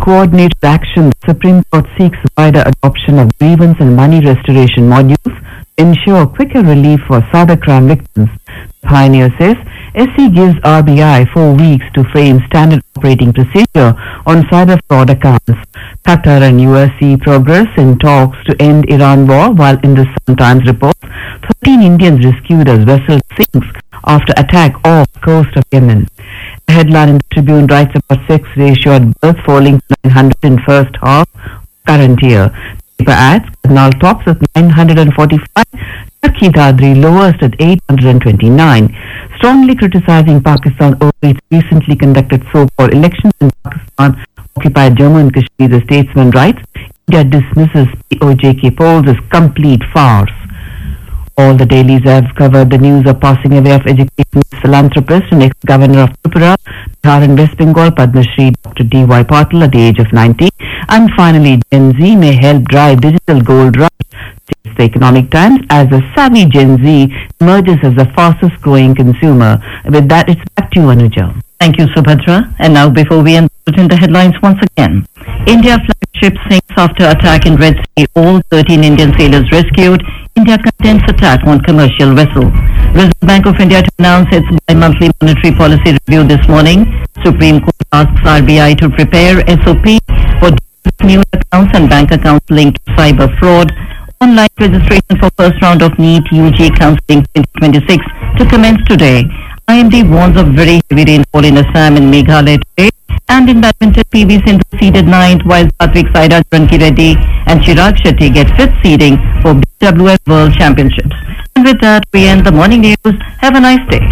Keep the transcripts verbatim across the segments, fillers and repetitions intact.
coordinated action, the Supreme Court seeks wider adoption of grievance and money restoration modules to ensure quicker relief for cybercrime victims. Pioneer says S C gives R B I four weeks to frame standard operating procedure on cyber fraud accounts. Qatar and U S see progress in talks to end Iran war, while in the Sun Times reports thirteen Indians rescued as vessel sinks after attack off coast of Yemen. A headline in the Tribune writes about sex ratio at birth falling to nine hundred in first half current year. The paper adds Karnal tops at nine hundred forty-five, Turkey Dadri lowest at eight hundred twenty-nine. Strongly criticizing Pakistan over its recently conducted so-called elections in Pakistan occupied Jammu and Kashmir, the statesman writes, India dismisses P O J K polls as complete farce. All the dailies have covered the news of passing away of education philanthropist and ex-governor of Tripura, Bihar and West Bengal, Padma Shri Doctor D Y Patil at the age of ninety. And finally, Gen Z may help drive digital gold rush. States the Economic Times as a savvy Gen Z emerges as the fastest growing consumer. With that, it's back to you, Anuja. Thank you, Subhadra. And now, before we end the headlines once again, India flagship sinks after attack in Red Sea. All thirteen Indian sailors rescued. India condemns attack on commercial vessel. Reserve Bank of India to announce its bi-monthly monetary policy review this morning. Supreme Court asks R B I to prepare S O P for new accounts and bank accounts linked to cyber fraud. Online registration for first round of NEET U G counselling twenty twenty-six to commence today. I M D warns of very heavy rainfall in Assam and Meghalaya today. And in badminton, P V Sindhu seeded ninth, while Satvik Sairaj, Ranki Reddy and Chirag Shetty get fifth seeding for B W F World Championships. And with that, we end the morning news. Have a nice day.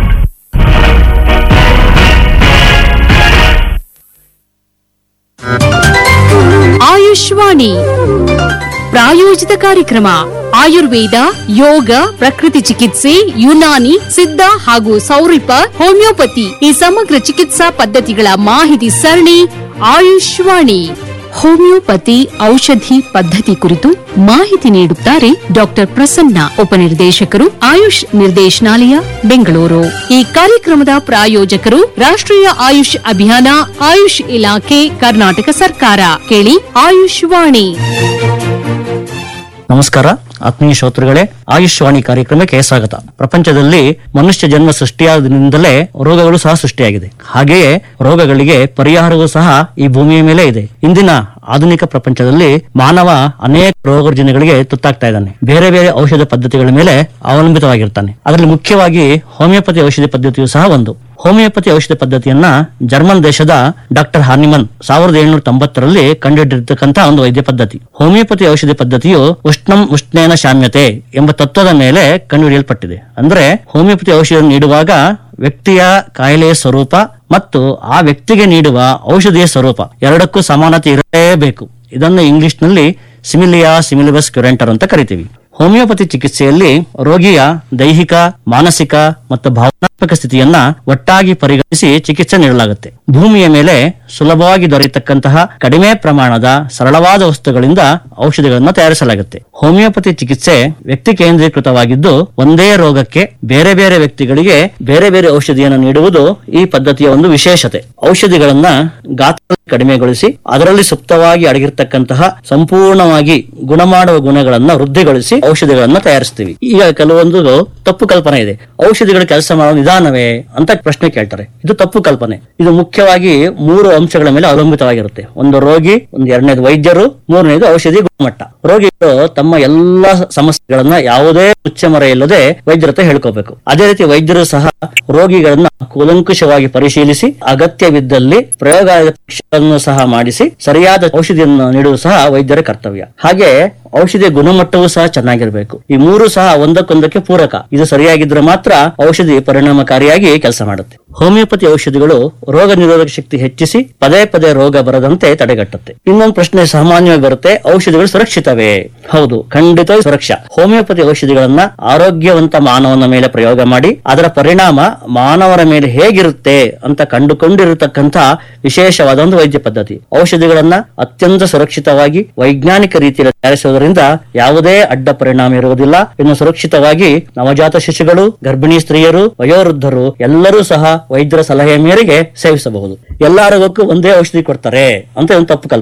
Ayushvani ಪ್ರಾಯೋಜಿತ ಕಾರ್ಯಕ್ರಮ. ಆಯುರ್ವೇದ, ಯೋಗ, ಪ್ರಕೃತಿ ಚಿಕಿತ್ಸೆ, ಯುನಾನಿ, ಸಿದ್ಧ ಹಾಗೂ ಸೌರಿಪ, homeopathy ಈ ಸಮಗ್ರ ಚಿಕಿತ್ಸಾ ಪದ್ಧತಿಗಳ ಮಾಹಿತಿ ಸರಣಿ ಆಯುಷ್ವಾಣಿ. ಹೋಮಿಯೋಪತಿ ಔಷಧಿ ಪದ್ಧತಿ ಕುರಿತು ಮಾಹಿತಿ ನೀಡುತ್ತಾರೆ ಡಾಕ್ಟರ್ ಪ್ರಸನ್ನ, ಉಪನಿರ್ದೇಶಕರು, ಆಯುಷ್ ನಿರ್ದೇಶನಾಲಯ, ಬೆಂಗಳೂರು. ಈ ಕಾರ್ಯಕ್ರಮದ ಪ್ರಾಯೋಜಕರು ರಾಷ್ಟ್ರೀಯ ಆಯುಷ್ ಅಭಿಯಾನ, ಆಯುಷ್ ಇಲಾಖೆ, ಕರ್ನಾಟಕ ಸರ್ಕಾರ. ಕೇಳಿ ಆಯುಷ್ವಾಣಿ. ನಮಸ್ಕಾರ ಆತ್ಮೀಯ ಶ್ರೋತೃಗಳೇ, ಆಯುಷ್ವಾಣಿ ಕಾರ್ಯಕ್ರಮಕ್ಕೆ ಸ್ವಾಗತ. ಪ್ರಪಂಚದಲ್ಲಿ ಮನುಷ್ಯ ಜನ್ಮ ಸೃಷ್ಟಿಯಾದಿಂದಲೇ ರೋಗಗಳು ಸಹ ಸೃಷ್ಟಿಯಾಗಿದೆ. ಹಾಗೆಯೇ ರೋಗಗಳಿಗೆ ಪರಿಹಾರವೂ ಸಹ ಈ ಭೂಮಿಯ ಮೇಲೆ ಇದೆ. ಇಂದಿನ ಆಧುನಿಕ ಪ್ರಪಂಚದಲ್ಲಿ ಮಾನವ ಅನೇಕ ರೋಗ ರುಜಿನಗಳಿಗೆ ತುತ್ತಾಗ್ತಾ ಇದ್ದಾನೆ. ಬೇರೆ ಬೇರೆ ಔಷಧ ಪದ್ಧತಿಗಳ ಮೇಲೆ ಅವಲಂಬಿತವಾಗಿರ್ತಾನೆ. ಅದರಲ್ಲಿ ಮುಖ್ಯವಾಗಿ ಹೋಮಿಯೋಪತಿ ಔಷಧಿ ಪದ್ಧತಿಯು ಸಹ ಒಂದು. ಹೋಮಿಯೋಪತಿ ಔಷಧ ಪದ್ಧತಿಯನ್ನ ಜರ್ಮನ್ ದೇಶದ ಡಾಕ್ಟರ್ ಹಾರ್ನಿಮನ್ ಸಾವಿರದ ಏಳ್ನೂರ ತೊಂಬತ್ತರಲ್ಲಿ ಕಂಡುಹಿಡಿದಿರ್ತಕ್ಕಂತಹ ಒಂದು ವೈದ್ಯ ಪದ್ಧತಿ. ಹೋಮಿಯೋಪತಿ ಔಷಧಿ ಪದ್ಧತಿಯು ಉಷ್ಣಂ ಉಷ್ಣೇನ ಶಾಮ್ಯತೆ ಎಂಬ ತತ್ವದ ಮೇಲೆ ಕಂಡುಹಿಡಿಯಲ್ಪಟ್ಟಿದೆ. ಅಂದ್ರೆ ಹೋಮಿಯೋಪತಿ ಔಷಧ ನೀಡುವಾಗ ವ್ಯಕ್ತಿಯ ಕಾಯಿಲೆಯ ಸ್ವರೂಪ ಮತ್ತು ಆ ವ್ಯಕ್ತಿಗೆ ನೀಡುವ ಔಷಧಿಯ ಸ್ವರೂಪ ಎರಡಕ್ಕೂ ಸಮಾನತೆ ಇರಲೇಬೇಕು. ಇದನ್ನು ಇಂಗ್ಲಿಷ್ ನಲ್ಲಿ ಸಿಮಿಲಿಯಾ ಸಿಮಿಲಿಬಸ್ ಕ್ಯುರೆಂಟರ್ ಅಂತ ಕರಿತೀವಿ. ಹೋಮಿಯೋಪತಿ ಚಿಕಿತ್ಸೆಯಲ್ಲಿ ರೋಗಿಯ ದೈಹಿಕ, ಮಾನಸಿಕ ಮತ್ತು ಭಾವನಾತ್ಮಕ ಸ್ಥಿತಿಯನ್ನ ಒಟ್ಟಾಗಿ ಪರಿಗಣಿಸಿ ಚಿಕಿತ್ಸೆ ನೀಡಲಾಗುತ್ತೆ. ಭೂಮಿಯ ಮೇಲೆ ಸುಲಭವಾಗಿ ದೊರೆಯತಕ್ಕಂತಹ ಕಡಿಮೆ ಪ್ರಮಾಣದ ಸರಳವಾದ ವಸ್ತುಗಳಿಂದ ಔಷಧಿಗಳನ್ನು ತಯಾರಿಸಲಾಗುತ್ತೆ. ಹೋಮಿಯೋಪತಿ ಚಿಕಿತ್ಸೆ ವ್ಯಕ್ತಿ ಕೇಂದ್ರೀಕೃತವಾಗಿದ್ದು ಒಂದೇ ರೋಗಕ್ಕೆ ಬೇರೆ ಬೇರೆ ವ್ಯಕ್ತಿಗಳಿಗೆ ಬೇರೆ ಬೇರೆ ಔಷಧಿಯನ್ನು ನೀಡುವುದು ಈ ಪದ್ಧತಿಯ ಒಂದು ವಿಶೇಷತೆ. ಔಷಧಿಗಳನ್ನ ಗಾತ್ರ ಕಡಿಮೆಗೊಳಿಸಿ ಅದರಲ್ಲಿ ಸುಪ್ತವಾಗಿ ಅಡಗಿರ್ತಕ್ಕಂತಹ ಸಂಪೂರ್ಣವಾಗಿ ಗುಣಮಾಡುವ ಗುಣಗಳನ್ನ ವೃದ್ಧಿಗೊಳಿಸಿ ಔಷಧಿಗಳನ್ನ ತಯಾರಿಸ್ತೀವಿ. ಈಗ ಕೆಲವೊಂದು ತಪ್ಪು ಕಲ್ಪನೆ ಇದೆ. ಔಷಧಿಗಳು ಕೆಲಸ ಮಾಡೋ ನಿಧಾನವೇ ಅಂತ ಪ್ರಶ್ನೆ ಕೇಳ್ತಾರೆ. ಇದು ತಪ್ಪು ಕಲ್ಪನೆ. ಇದು ಮುಖ್ಯವಾಗಿ ಮೂರು ಅಂಶಗಳ ಮೇಲೆ ಅವಲಂಬಿತವಾಗಿರುತ್ತೆ. ಒಂದು ರೋಗಿ, ಒಂದು ಎರಡನೇದು ವೈದ್ಯರು, ಮೂರನೇದು ಔಷಧಿ ಗುಣಮಟ್ಟ. ರೋಗಿಗಳು ತಮ್ಮ ಎಲ್ಲಾ ಸಮಸ್ಯೆಗಳನ್ನ ಯಾವುದೇ ಮುಚ್ಚಮರೆ ಇಲ್ಲದೆ ವೈದ್ಯರ ಹತ್ರ ಹೇಳ್ಕೋಬೇಕು. ಅದೇ ರೀತಿ ವೈದ್ಯರು ಸಹ ರೋಗಿಗಳನ್ನ ಕೂಲಂಕುಷವಾಗಿ ಪರಿಶೀಲಿಸಿ ಅಗತ್ಯವಿದ್ದಲ್ಲಿ ಪ್ರಯೋಗಾಲಯದ ಪರೀಕ್ಷೆಗಳನ್ನು ಸಹ ಮಾಡಿಸಿ ಸರಿಯಾದ ಔಷಧಿಯನ್ನು ನೀಡುವುದು ಸಹ ವೈದ್ಯರ ಕರ್ತವ್ಯ. ಹಾಗೆ ಔಷಧಿಯ ಗುಣಮಟ್ಟವೂ ಸಹ ಚೆನ್ನಾಗಿರ್ಬೇಕು. ಈ ಮೂರು ಸಹ ಒಂದಕ್ಕೊಂದಕ್ಕೆ ಪೂರಕ. ಇದು ಸರಿಯಾಗಿದ್ರೆ ಮಾತ್ರ ಔಷಧಿ ಪರಿಣಾಮಕಾರಿಯಾಗಿ ಕೆಲಸ ಮಾಡುತ್ತೆ. ಹೋಮಿಯೋಪತಿ ಔಷಧಿಗಳು ರೋಗ ನಿರೋಧಕ ಶಕ್ತಿ ಹೆಚ್ಚಿಸಿ ಪದೇ ಪದೇ ರೋಗ ಬರದಂತೆ ತಡೆಗಟ್ಟುತ್ತೆ. ಇನ್ನೊಂದು ಪ್ರಶ್ನೆ ಸಾಮಾನ್ಯವಾಗಿ ಬರುತ್ತೆ, ಔಷಧಿಗಳು ಸುರಕ್ಷಿತವೇ? ಹೌದು, ಖಂಡಿತ ಸುರಕ್ಷಾ. ಹೋಮಿಯೋಪತಿ ಔಷಧಿಗಳನ್ನ ಆರೋಗ್ಯವಂತ ಮಾನವನ ಮೇಲೆ ಪ್ರಯೋಗ ಮಾಡಿ ಅದರ ಪರಿಣಾಮ ಮಾನವರ ಮೇಲೆ ಹೇಗಿರುತ್ತೆ ಅಂತ ಕಂಡುಕೊಂಡಿರತಕ್ಕಂತ ವಿಶೇಷವಾದ ಒಂದು ವೈದ್ಯ ಪದ್ಧತಿ. ಔಷಧಿಗಳನ್ನ ಅತ್ಯಂತ ಸುರಕ್ಷಿತವಾಗಿ ವೈಜ್ಞಾನಿಕ ರೀತಿಯಲ್ಲಿ ತಯಾರಿಸುವುದರಿಂದ ಯಾವುದೇ ಅಡ್ಡ ಪರಿಣಾಮ ಇರುವುದಿಲ್ಲ. ಇನ್ನು ಸುರಕ್ಷಿತವಾಗಿ ನವಜಾತ ಶಿಶುಗಳು, ಗರ್ಭಿಣಿ ಸ್ತ್ರೀಯರು, ವಯೋವೃದ್ಧರು ಎಲ್ಲರೂ ಸಹ ವೈದ್ಯರ ಸಲಹೆಯ ಮೇರೆಗೆ ಸೇವಿಸಬಹುದು. ಎಲ್ಲಾ ರೋಗಕ್ಕೂ ಒಂದೇ ಔಷಧಿ ಕೊಡ್ತಾರೆ ಅಂತ ಒಂದು ತಪ್ಪು ಕಲ್ಪನೆ.